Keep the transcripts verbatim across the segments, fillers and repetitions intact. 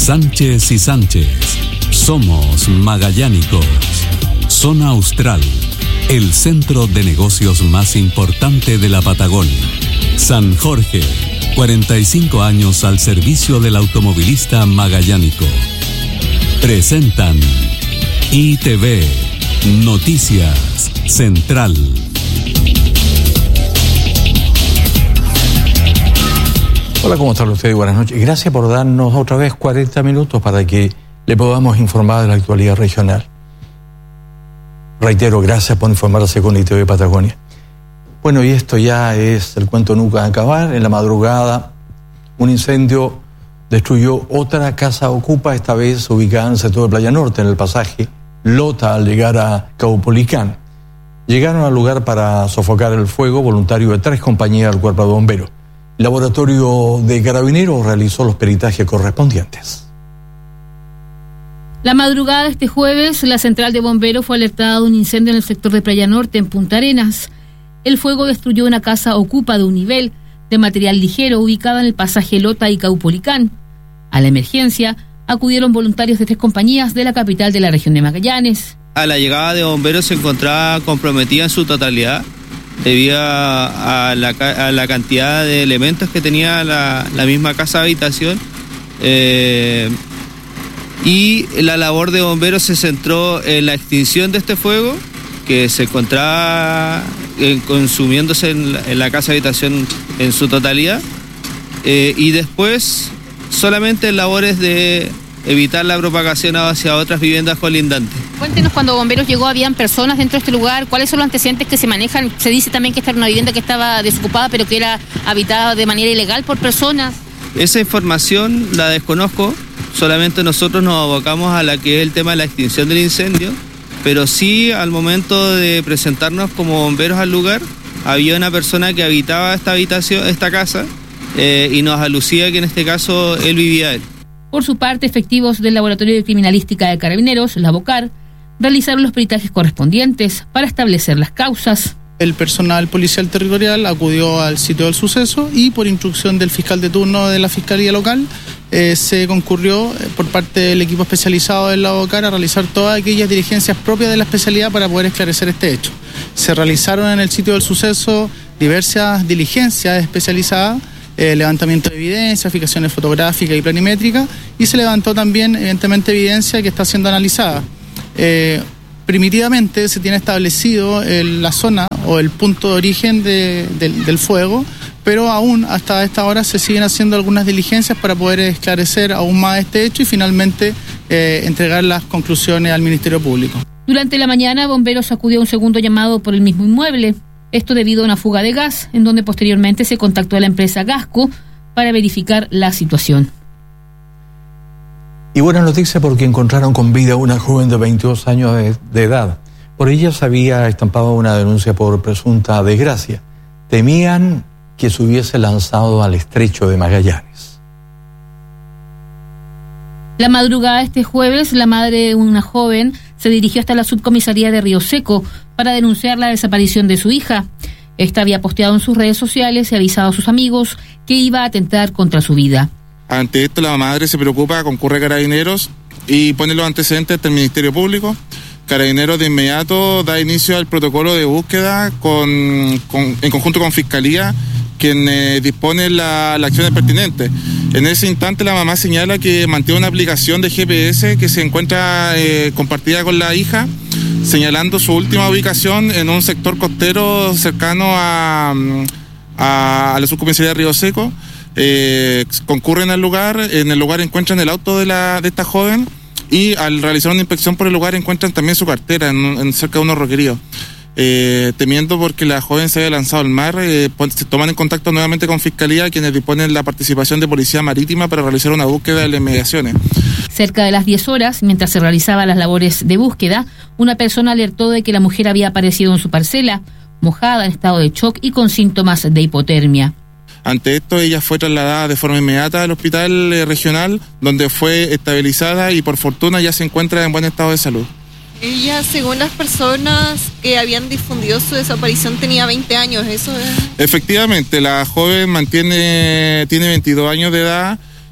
Sánchez y Sánchez. Somos magallánicos. Zona Austral, el centro de negocios más importante de la Patagonia. San Jorge, cuarenta y cinco años al servicio del automovilista magallánico. Presentan I T V, Noticias Central. Hola, ¿cómo están ustedes? Buenas noches. Gracias por darnos otra vez cuarenta minutos para que le podamos informar de la actualidad regional. Reitero, gracias por informarse con I T V Patagonia. Bueno, y esto ya es el cuento nunca a acabar. En la madrugada, un incendio destruyó otra casa ocupa, esta vez ubicada en el sector de Playa Norte, en el pasaje Lota, al llegar a Caupolicán. Llegaron al lugar para sofocar el fuego voluntarios de tres compañías del Cuerpo de Bomberos. El laboratorio de Carabineros realizó los peritajes correspondientes. La madrugada de este jueves, la central de bomberos fue alertada de un incendio en el sector de Playa Norte, en Punta Arenas. El fuego destruyó una casa ocupa de un nivel de material ligero ubicada en el pasaje Lota y Caupolicán. A la emergencia acudieron voluntarios de tres compañías de la capital de la región de Magallanes. A la llegada de bomberos se encontraba comprometida en su totalidad debido a la, a la cantidad de elementos que tenía la, la misma casa habitación. Eh, y la labor de bomberos se centró en la extinción de este fuego que se encontraba eh, consumiéndose en la, en la casa habitación en su totalidad, eh, y después solamente en labores de evitar la propagación hacia otras viviendas colindantes. Cuéntenos, cuando bomberos llegó, ¿habían personas dentro de este lugar? ¿Cuáles son los antecedentes que se manejan? Se dice también que esta era una vivienda que estaba desocupada, pero que era habitada de manera ilegal por personas. Esa información la desconozco, solamente nosotros nos abocamos a la que es el tema de la extinción del incendio, pero sí, al momento de presentarnos como bomberos al lugar, había una persona que habitaba esta habitación, esta casa, eh, y nos alucía que en este caso él vivía él. Por su parte, efectivos del Laboratorio de Criminalística de Carabineros, la BOCAR, realizaron los peritajes correspondientes para establecer las causas. El personal policial territorial acudió al sitio del suceso y, por instrucción del fiscal de turno de la Fiscalía Local, eh, se concurrió eh, por parte del equipo especializado de la BOCAR a realizar todas aquellas diligencias propias de la especialidad para poder esclarecer este hecho. Se realizaron en el sitio del suceso diversas diligencias especializadas, Eh, levantamiento de evidencia, fijaciones fotográficas y planimétricas, y se levantó también, evidentemente, evidencia que está siendo analizada. Eh, primitivamente se tiene establecido el, la zona o el punto de origen de, de, del fuego, pero aún hasta esta hora se siguen haciendo algunas diligencias para poder esclarecer aún más este hecho y finalmente eh, entregar las conclusiones al Ministerio Público. Durante la mañana, bomberos acudió a un segundo llamado por el mismo inmueble. Esto debido a una fuga de gas, en donde posteriormente se contactó a la empresa Gasco para verificar la situación. Y buena noticia porque encontraron con vida a una joven de veintidós años de, de edad. Por ella se había estampado una denuncia por presunta desgracia. Temían que se hubiese lanzado al estrecho de Magallanes. La madrugada de este jueves, la madre de una joven se dirigió hasta la subcomisaría de Río Seco para denunciar la desaparición de su hija. Esta había posteado en sus redes sociales y avisado a sus amigos que iba a atentar contra su vida. Ante esto, la madre se preocupa, concurre a Carabineros y pone los antecedentes ante el Ministerio Público. Carabineros de inmediato da inicio al protocolo de búsqueda con, con, en conjunto con Fiscalía, quien eh, dispone la, la acciones pertinentes. En ese instante la mamá señala que mantiene una aplicación de G P S que se encuentra eh, compartida con la hija, señalando su última ubicación en un sector costero cercano a, a, a la subcomisaría de Río Seco. Eh, concurren al lugar, en el lugar encuentran el auto de, la, de esta joven y al realizar una inspección por el lugar encuentran también su cartera en, en cerca de unos roqueríos. Eh, temiendo porque la joven se había lanzado al mar, eh, se toman en contacto nuevamente con Fiscalía, quienes disponen la participación de Policía Marítima para realizar una búsqueda de las inmediaciones. Cerca de las diez horas, mientras se realizaban las labores de búsqueda, una persona alertó de que la mujer había aparecido en su parcela, mojada, en estado de shock y con síntomas de hipotermia. Ante esto, ella fue trasladada de forma inmediata al hospital eh, regional, donde fue estabilizada y por fortuna ya se encuentra en buen estado de salud. Ella, según las personas que habían difundido su desaparición, tenía veinte años, ¿eso es? Efectivamente, la joven mantiene, tiene veintidós años de edad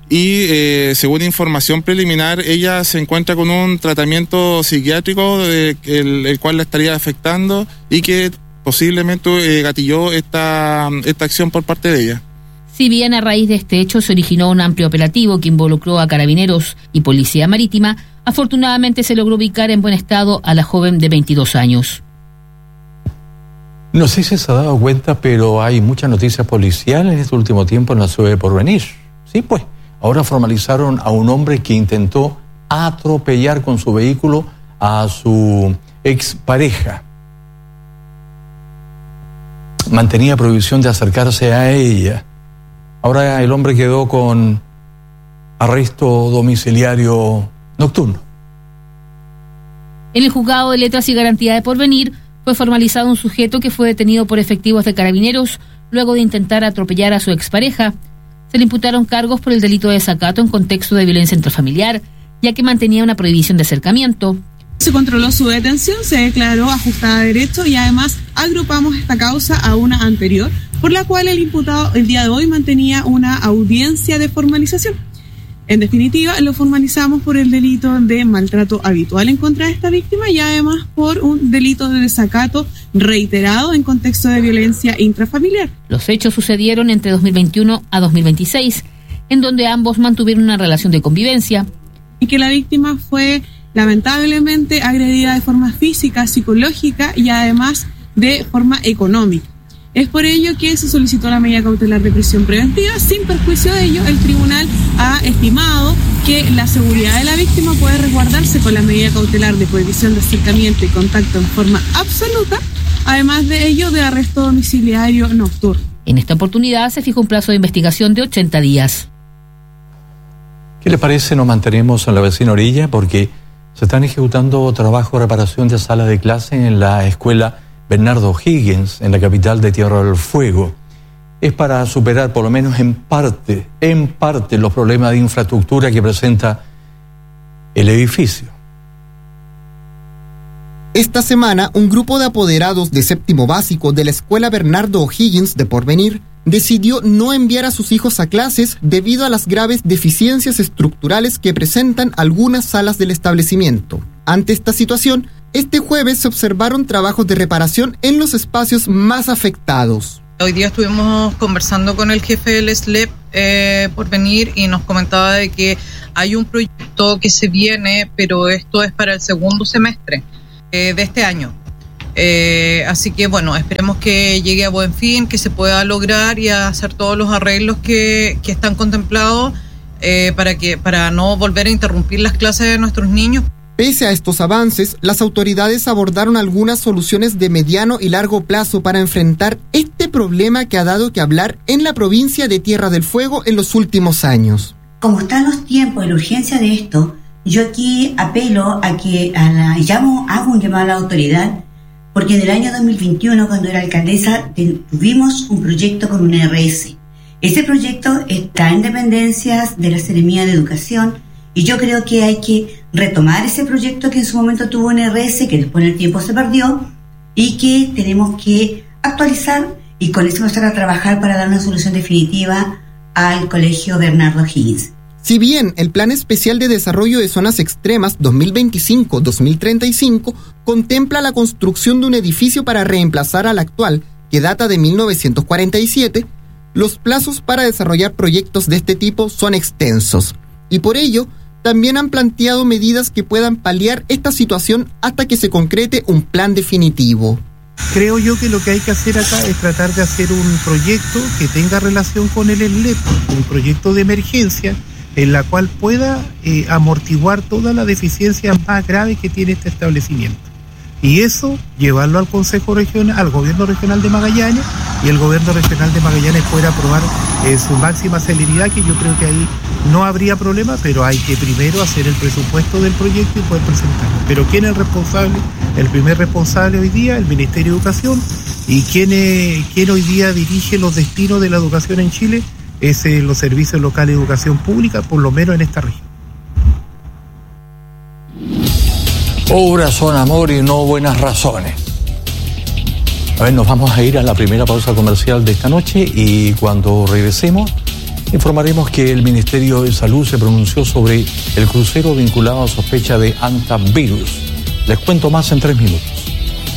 y eh, según información preliminar, ella se encuentra con un tratamiento psiquiátrico eh, el, el cual la estaría afectando y que posiblemente eh, gatilló esta, esta acción por parte de ella. Si bien a raíz de este hecho se originó un amplio operativo que involucró a Carabineros y Policía Marítima, afortunadamente se logró ubicar en buen estado a la joven de veintidós años. No sé si se ha dado cuenta, pero hay muchas noticias policiales en este último tiempo en la ciudad de Porvenir. Sí, pues, ahora formalizaron a un hombre que intentó atropellar con su vehículo a su expareja. Mantenía prohibición de acercarse a ella. Ahora el hombre quedó con arresto domiciliario nocturno. En el juzgado de letras y garantía de Porvenir fue formalizado un sujeto que fue detenido por efectivos de Carabineros luego de intentar atropellar a su expareja. Se le imputaron cargos por el delito de desacato en contexto de violencia intrafamiliar, ya que mantenía una prohibición de acercamiento. Se controló su detención, se declaró ajustada a derecho y además agrupamos esta causa a una anterior, por la cual el imputado el día de hoy mantenía una audiencia de formalización. En definitiva, lo formalizamos por el delito de maltrato habitual en contra de esta víctima y además por un delito de desacato reiterado en contexto de violencia intrafamiliar. Los hechos sucedieron entre dos mil veintiuno a dos mil veintiséis, en donde ambos mantuvieron una relación de convivencia. Y que la víctima fue lamentablemente agredida de forma física, psicológica y además de forma económica. Es por ello que se solicitó la medida cautelar de prisión preventiva. Sin perjuicio de ello, el tribunal ha estimado que la seguridad de la víctima puede resguardarse con la medida cautelar de prohibición de acercamiento y contacto en forma absoluta, además de ello de arresto domiciliario nocturno. En esta oportunidad se fijó un plazo de investigación de ochenta días. ¿Qué le parece? Nos mantenemos en la vecina orilla porque se están ejecutando trabajos de reparación de sala de clase en la escuela Bernardo O'Higgins, en la capital de Tierra del Fuego. Es para superar, por lo menos en parte, en parte, los problemas de infraestructura que presenta el edificio. Esta semana, un grupo de apoderados de séptimo básico de la escuela Bernardo O'Higgins de Porvenir decidió no enviar a sus hijos a clases debido a las graves deficiencias estructurales que presentan algunas salas del establecimiento. Ante esta situación, este jueves se observaron trabajos de reparación en los espacios más afectados. Hoy día estuvimos conversando con el jefe del S L E P eh, Porvenir y nos comentaba de que hay un proyecto que se viene, pero esto es para el segundo semestre eh, de este año. Eh, así que bueno, esperemos que llegue a buen fin, que se pueda lograr y hacer todos los arreglos que, que están contemplados eh, para que para no volver a interrumpir las clases de nuestros niños. Pese a estos avances, las autoridades abordaron algunas soluciones de mediano y largo plazo para enfrentar este problema que ha dado que hablar en la provincia de Tierra del Fuego en los últimos años. Como están los tiempos y la urgencia de esto, yo aquí apelo a que a la, llamo, hago un llamado a la autoridad, porque en el año dos mil veintiuno, cuando era alcaldesa, tuvimos un proyecto con un R S. Ese proyecto está en dependencias de la Seremía de Educación, y yo creo que hay que retomar ese proyecto que en su momento tuvo un R S, que después en el tiempo se perdió, y que tenemos que actualizar y con eso empezar a trabajar para dar una solución definitiva al Colegio Bernardo O'Higgins. Si bien el Plan Especial de Desarrollo de Zonas Extremas dos mil veinticinco a dos mil treinta y cinco contempla la construcción de un edificio para reemplazar al actual, que data de mil novecientos cuarenta y siete, los plazos para desarrollar proyectos de este tipo son extensos, y por ello también han planteado medidas que puedan paliar esta situación hasta que se concrete un plan definitivo. Creo yo que lo que hay que hacer acá es tratar de hacer un proyecto que tenga relación con el S L E P, un proyecto de emergencia en la cual pueda eh, amortiguar todas las deficiencias más graves que tiene este establecimiento. Y eso, llevarlo al Consejo Regional, al Gobierno Regional de Magallanes, y el Gobierno Regional de Magallanes pueda aprobar en su máxima celeridad, que yo creo que ahí no habría problema, pero hay que primero hacer el presupuesto del proyecto y poder presentarlo. Pero ¿quién es el responsable? El primer responsable hoy día, el Ministerio de Educación, y quién, es, quién hoy día dirige los destinos de la educación en Chile, es eh, los servicios locales de educación pública, por lo menos en esta región. Obras son amor y no buenas razones. A ver, nos vamos a ir a la primera pausa comercial de esta noche y cuando regresemos Informaremos que el Ministerio de Salud se pronunció sobre el crucero vinculado a sospecha de hantavirus. Les cuento más en tres minutos.